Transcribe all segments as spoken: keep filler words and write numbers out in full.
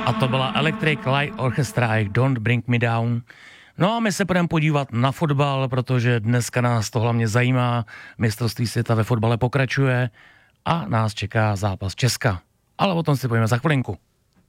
A to byla Electric Light Orchestra a Don't Bring Me Down. No a my se budeme podívat na fotbal, protože dneska nás to hlavně zajímá. Mistrovství světa ve fotbale pokračuje a nás čeká zápas Česka. Ale o tom si povíme za chvilinku.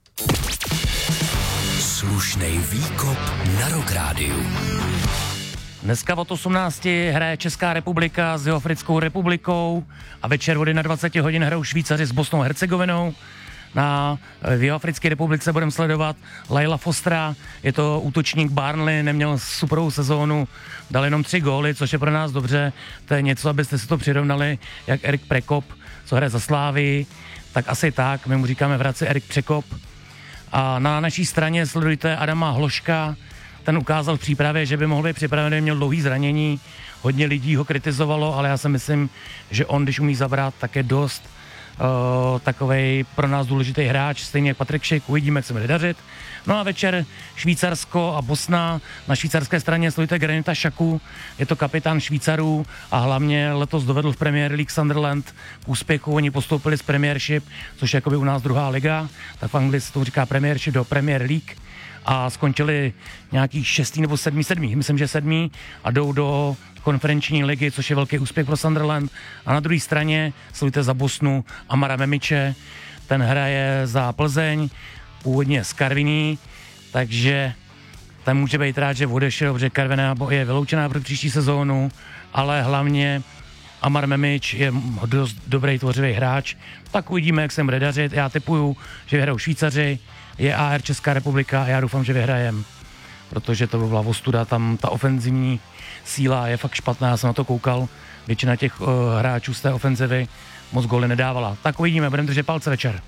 Slušnej výkop na Rock Rádiu. Dneska od osmnácti hraje Česká republika s Jihoafrickou republikou a večer od dvacet hodin hrajou Švýcaři s Bosnou a Hercegovinou. Na v Jihoafrické republice budeme sledovat Laila Fostera, je to útočník Burnley, neměl superovou sezónu, dal jenom tři góly, což je pro nás dobře, to je něco, abyste si to přirovnali, jak Erik Prekop, co hraje za Slávii, tak asi tak, my mu říkáme v Hradci Erik Překop. A na naší straně sledujte Adama Hloška, ten ukázal v přípravě, že by mohl být připravený, měl dlouhý zranění, hodně lidí ho kritizovalo, ale já si myslím, že on, když umí zabrat, tak je dost Uh, takovej pro nás důležitý hráč, stejně jak Patrik Šik, uvidíme, jak se bude dařit. No a večer Švýcarsko a Bosna, na švýcarské straně sledujte Granita Xhaku, je to kapitán Švýcarů a hlavně letos dovedl v Premier League Sunderland k úspěchu, oni postoupili z Premiership, což je jakoby u nás druhá liga, tak v Anglii se to říká Premiership do Premier League a skončili nějaký šestý nebo sedmý, sedmý, myslím, že sedmý a jdou do konferenční ligy, což je velký úspěch pro Sunderland. A na druhé straně sledujte za Bosnu Amara Memiče, ten hraje za Plzeň, původně z Karviní, takže ten může být rád, že odešel, protože Karviná je vyloučená pro příští sezónu, ale hlavně Amar Memič je dost dobrý tvořivý hráč, tak uvidíme, jak se bude dařit. Já tipuju, že vyhrajou Švýcaři, je A R Česká republika a já doufám, že vyhrajem, protože to by byla ostuda, tam ta ofenzivní síla je fakt špatná, já jsem na to koukal, většina těch uh, hráčů z té ofenzivy moc góly nedávala. Tak uvidíme, budeme držet palce večer.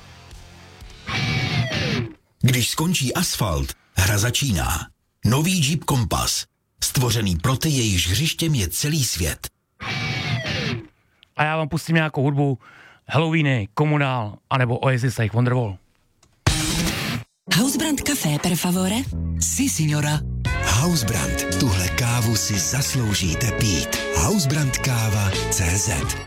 Když skončí asfalt, hra začíná. Nový Jeep Compass, stvořený pro ty, jejichž hřištěm je celý svět. A já vám pustím nějakou hudbu, Halloweeny, Komunál, anebo Oasis a jejich Wonderwall. Hausbrand Café, per favore? Si, signora. Hausbrand, tuhle kávu si zasloužíte pít. Hausbrandkáva tečka cé zet.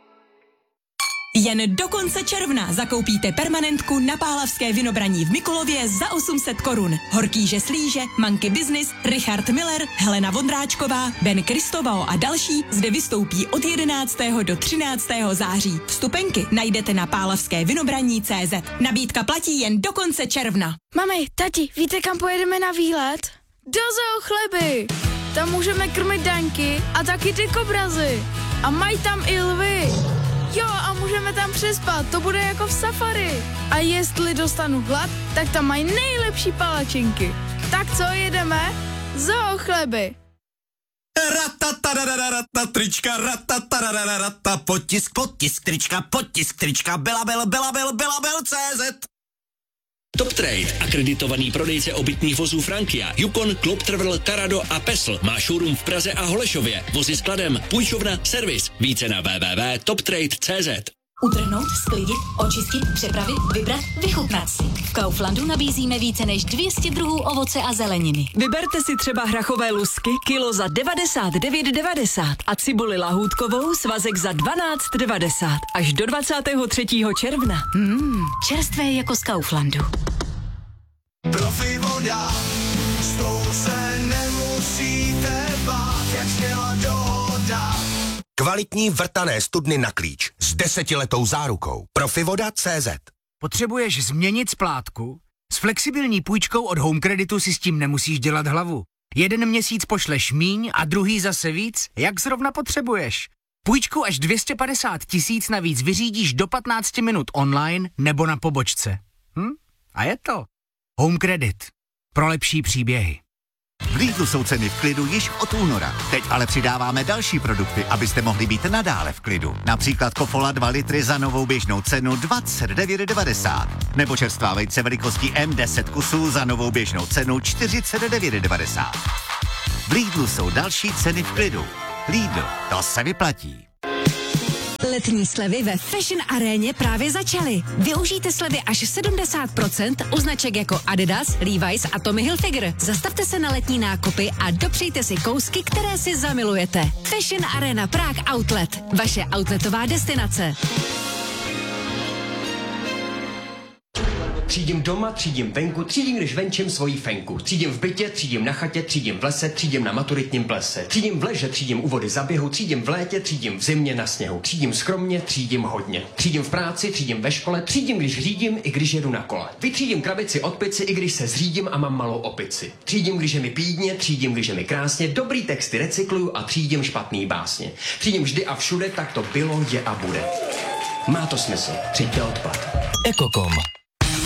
Jen do konce června zakoupíte permanentku na Pálavské Vinobraní v Mikulově za osm set korun. Horkýže Slíže, Manky Business, Richard Miller, Helena Vondráčková, Ben Kristoval a další zde vystoupí od jedenáctého do třináctého září. Vstupenky najdete na pálavské vinobraní tečka cé zet. Nabídka platí jen do konce června. Mami, tati, víte, kam pojedeme na výlet? Do Zoo Chleby! Tam můžeme krmit daňky a taky ty kobrazy. A mají tam i lvy. Jo, a můžeme tam přespat, to bude jako v safari. A jestli dostanu hlad, tak tam mají nejlepší palačinky. Tak co, jedeme? Zoo Chleby. Ratatarararata, trička, ratatarararata, potisk, potisk, trička, potisk, trička, Belabel, Belabel, Belabel, cé zet. Top Trade, akreditovaný prodejce obytných vozů Frankia, Yukon, Club Travel, Tarado a Pesl. Má showroom v Praze a Holešově. Vozy skladem, půjčovna, servis. Více na w w w tečka top trade tečka cé zet. Utrhnout, sklidit, očistit, přepravit, vybrat, vychutnat si. V Kauflandu nabízíme více než dvě stě druhů ovoce a zeleniny. Vyberte si třeba hrachové lusky, kilo za devadesát devět devadesát a cibuli lahůdkovou svazek za dvanáct devadesát až do dvacátého třetího června. Mmm, čerstvé jako z Kauflandu. Profi voda, s tou se nemusíte bát, jak skvělá dohoda. Kvalitní vrtané studny na klíč s desetiletou zárukou. Profivoda tečka cé zet. Potřebuješ změnit splátku? S flexibilní půjčkou od Home Creditu si s tím nemusíš dělat hlavu. Jeden měsíc pošleš míň a druhý zase víc, jak zrovna potřebuješ. Půjčku až dvě stě padesát tisíc navíc vyřídíš do patnáct minut online nebo na pobočce. Hm? A je to. Home Credit. Pro lepší příběhy. V Lidlu jsou ceny v klidu již od února. Teď ale přidáváme další produkty, abyste mohli být nadále v klidu. Například Kofola dva litry za novou běžnou cenu dvacet devět devadesát. Nebo čerstvá vejce velikosti M deset kusů za novou běžnou cenu čtyřicet devět devadesát. V Lidlu jsou další ceny v klidu. Lidl, to se vyplatí. Letní slevy ve Fashion Aréně právě začaly. Využijte slevy až sedmdesát procent u značek jako Adidas, Levi's a Tommy Hilfiger. Zastavte se na letní nákupy a dopřejte si kousky, které si zamilujete. Fashion Arena Prague Outlet. Vaše outletová destinace. Třídím doma, třídím venku, třídím, když venčím svoji fenku. Třídím v bytě, třídím na chatě, třídím v lese, třídím na maturitním plese. Třídím v leže, třídím u vody za běhu, třídím v létě, třídím v zimě na sněhu. Třídím skromně, třídím hodně. Třídím v práci, třídím ve škole, třídím, když řídím, i když jedu na kole. Vytřídím krabici od pici, i když se zřídím a mám malou opici. Třídím, když je mi pídně, třídím, když je mi krásně, dobrý texty recykluju a třídím špatný básně. Třídím vždy a všude, tak to bylo, je a bude. Má to smysl. Třiďte odpad. Ekokom.